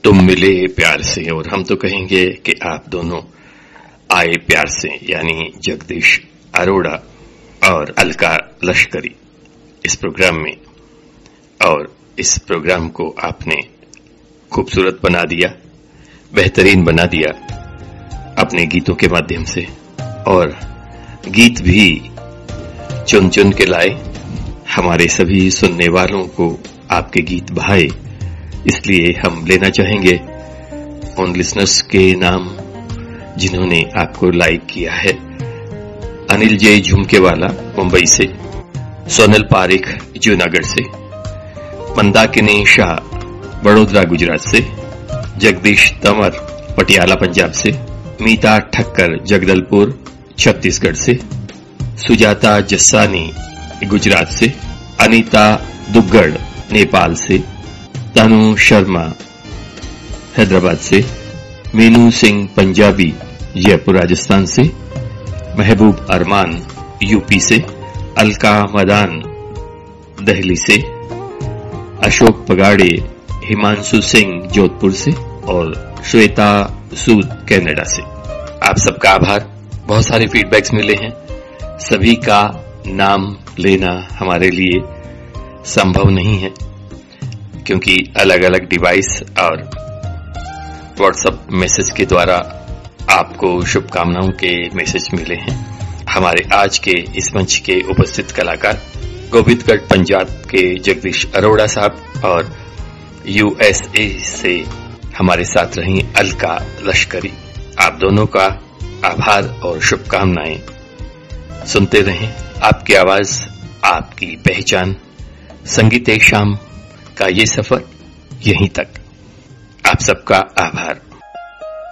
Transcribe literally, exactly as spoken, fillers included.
तुम मिले प्यार से और हम तो कहेंगे कि आप दोनों आए प्यार से, यानी जगदीश अरोड़ा और अलका लश्करी इस प्रोग्राम में। और इस प्रोग्राम को आपने खूबसूरत बना दिया, बेहतरीन बना दिया अपने गीतों के माध्यम से, और गीत भी चुन चुन के लाए। हमारे सभी सुनने वालों को आपके गीत भाए, इसलिए हम लेना चाहेंगे उन लिसनर्स के नाम जिन्होंने आपको लाइक किया है। अनिल जय झुमकेवाला मुंबई से, सोनल पारिक जूनागढ़ से, मंदाकिनी शाह बड़ोदरा गुजरात से, जगदीश तंवर पटियाला पंजाब से, मीता ठक्कर जगदलपुर छत्तीसगढ़ से, सुजाता जस्सानी गुजरात से, अनीता दुग्गड़ नेपाल से, तनु शर्मा हैदराबाद से, मीनू सिंह पंजाबी जयपुर राजस्थान से, महबूब अरमान यूपी से, अलका मदान दिल्ली से, अशोक पगाड़े हिमांशु सिंह जोधपुर से और श्वेता सूद कनाडा से। आप सबका आभार। बहुत सारे फीडबैक्स मिले हैं, सभी का नाम लेना हमारे लिए संभव नहीं है क्योंकि अलग अलग डिवाइस और व्हाट्सएप मैसेज के द्वारा आपको शुभकामनाओं के मैसेज मिले हैं। हमारे आज के इस मंच के उपस्थित कलाकार गोविंदगढ़ पंजाब के जगदीश अरोड़ा साहब और यूएसए से हमारे साथ रही अलका लश्करी। आप दोनों का आभार और शुभकामनाएं। सुनते रहें आपकी आवाज, आपकी पहचान, संगीत शाम का ये सफर यहीं तक। आप सबका आभार।